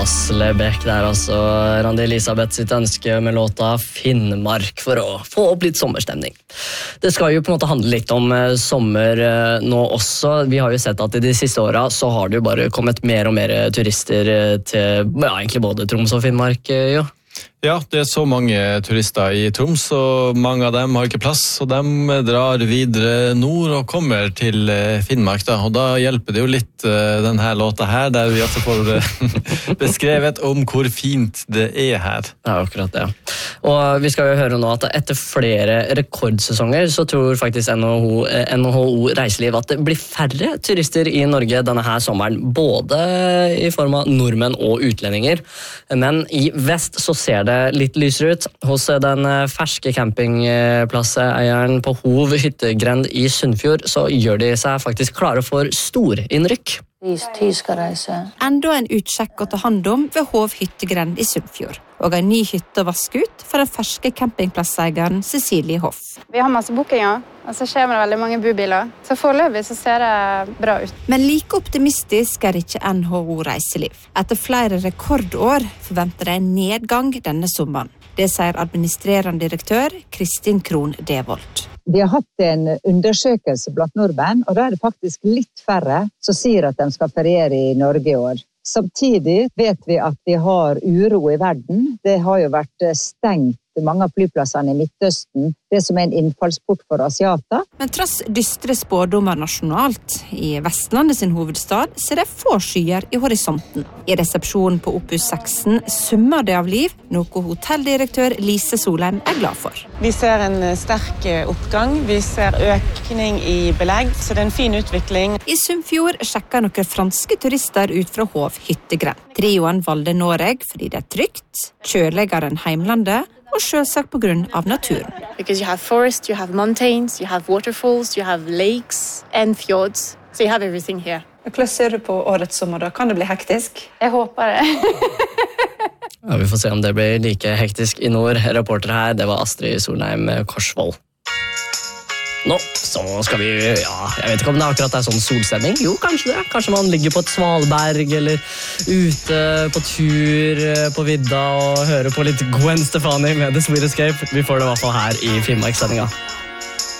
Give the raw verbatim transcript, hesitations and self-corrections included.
Aslebekk der altså. Randi Elisabeth sitt ønske med låta Finnmark for å få opp litt sommerstemning. Det skal jo på en måte handle litt om eh, sommer eh, nå også. Vi har jo sett at i de siste åra så har det jo bare kommet mer og mer turister eh, til ja, egentlig både Troms og Finnmark, eh, jo. Ja, det er så mange turister i Troms, og mange av dem har ikke plass, og de drar videre nord og kommer til Finnmark da, og da hjelper det jo litt denne låta her, der vi også får beskrevet om hvor fint det er her. Ja, akkurat det. Og vi skal jo høre nå at etter flere rekordsesonger så tror faktisk N H O Reiseliv at det blir færre turister i Norge denne her sommeren, både i form av nordmenn og utlendinger, men i vest så ser det litt lysere ut. Hos den ferske campingplasseieren på Hov Hyttegrend i Sunnfjord så gjør de seg faktisk klare for storinnrykk. Enda en utsjekk å ta hand om ved Hov Hyttegrend i Sunnfjord, og en ny hytte å vaske ut for den ferske campingplasseieren Cecilie Hoff. Vi har masse bookinger, og så skjer det veldig mange bubiler. Så foreløpig så ser det bra ut. Men like optimistisk er ikke N H O Reiseliv. Etter flere rekordår forventer de en nedgang denne sommeren. Det sier administrerende direktør Kristin Krohn Devold. Vi har hatt en undersøkelse blant nordmenn, og da er det faktisk litt færre som sier at de skal feriere i Norge i år. Samtidig vet vi at vi har uro i verden. Det har jo vært stengt mange av flyplassene i Midtøsten, det som er en innfallsport for asiater. Men trass dystre spådommer nasjonalt, i Vestlandet sin hovedstad ser det få skyer i horisonten. I resepsjonen på Opus seksten summer det av liv, noe hotelldirektør Lise Solheim er glad for. Vi ser en sterk oppgang, vi ser økning i belegg, så det er en fin utvikling. I Sunnfjord sjekker noen franske turister ut fra Hov Hyttegrend. Trioen valgte Norge fordi det er trygt, kjøligere enn heimlandet, og selvsagt på grunn av naturen. Because you have forest, you have mountains, you have waterfalls, you have lakes and fjords. So you have everything here. Hvordan ser du på årets sommer da? Kan det bli hektisk? Jeg håper det. Ja, vi får se om det blir like hektisk i nord. Reporter her, det var Astrid Solheim Korsvold. Nå, så skal vi, ja, jeg vet ikke om det akkurat er sånn solstemning. Jo, kanskje det. Kanskje man ligger på et svalberg, eller ute på tur på vidda og hører på litt Gwen Stefani med The Sweet Escape. Vi får det i hvert fall her i Finnmarkssendinga.